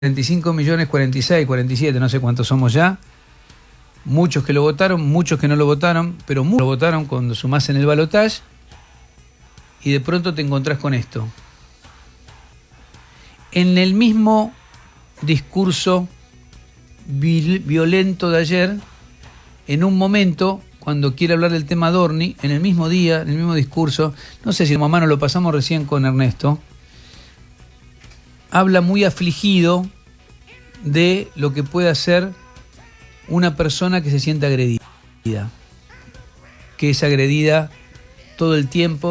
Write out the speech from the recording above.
45 millones, 46, 47, no sé cuántos somos ya. Muchos que lo votaron, muchos que no lo votaron, pero muchos lo votaron cuando sumás en el balotaje y de pronto te encontrás con esto. En el mismo discurso violento de ayer, en un momento, cuando quiere hablar del tema Dorni, en el mismo día, en el mismo discurso, no sé si mamá nos lo pasamos recién con Ernesto, habla muy afligido de lo que puede hacer una persona que se siente agredida, que es agredida todo el tiempo.